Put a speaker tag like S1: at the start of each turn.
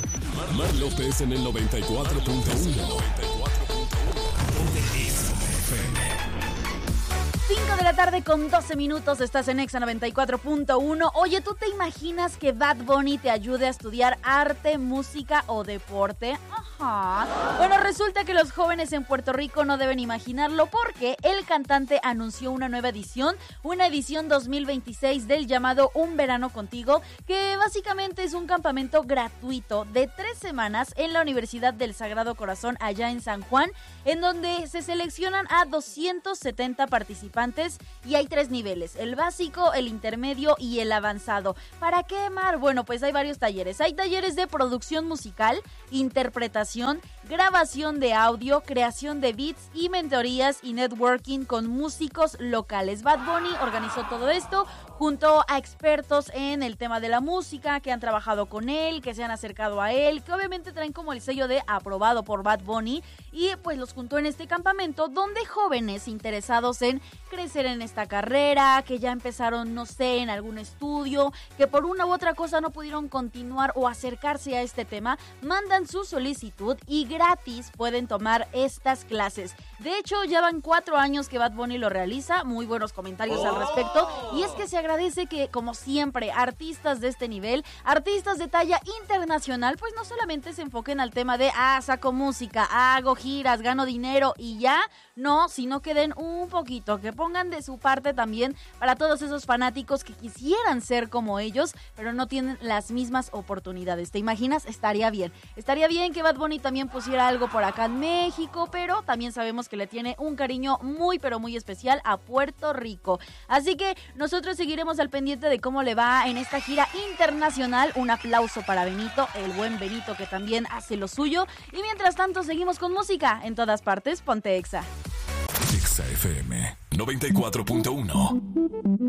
S1: Mar López en el 94.1.
S2: 5 de la tarde con 12 minutos, estás en Exa 94.1. Oye, ¿tú te imaginas que Bad Bunny te ayude a estudiar arte, música o deporte? Ajá. Bueno, resulta que los jóvenes en Puerto Rico no deben imaginarlo porque el cantante anunció una nueva edición, una edición 2026 del llamado Un Verano Contigo, que básicamente es un campamento gratuito de 3 semanas en la Universidad del Sagrado Corazón allá en San Juan, en donde se seleccionan a 270 participantes y hay 3 niveles, el básico, el intermedio y el avanzado. ¿Para qué, Mar? Bueno, pues hay varios talleres. Hay talleres de producción musical, interpretación, grabación de audio, creación de beats y mentorías y networking con músicos locales. Bad Bunny organizó todo esto junto a expertos en el tema de la música que han trabajado con él, que se han acercado a él, que obviamente traen como el sello de aprobado por Bad Bunny, y pues los juntó en este campamento donde jóvenes interesados en crecer en esta carrera, que ya empezaron, no sé, en algún estudio, que por una u otra cosa no pudieron continuar o acercarse a este tema, mandan su solicitud y gratis pueden tomar estas clases. De hecho, ya van 4 años que Bad Bunny lo realiza, muy buenos comentarios al respecto, y es que se agradece que, como siempre, artistas de este nivel, artistas de talla internacional, pues no solamente se enfoquen al tema de, saco música, hago giras, gano dinero y ya, no, sino que den un poquito, que pongan de su parte también para todos esos fanáticos que quisieran ser como ellos, pero no tienen las mismas oportunidades. ¿Te imaginas? Estaría bien que Bad Bunny también pusiera algo por acá en México, pero también sabemos que le tiene un cariño muy, pero muy especial a Puerto Rico. Así que nosotros seguiremos al pendiente de cómo le va en esta gira internacional. Un aplauso para Benito, el buen Benito, que también hace lo suyo. Y mientras tanto, seguimos con música en todas partes. Ponte Exa.
S1: Exa FM 94.1.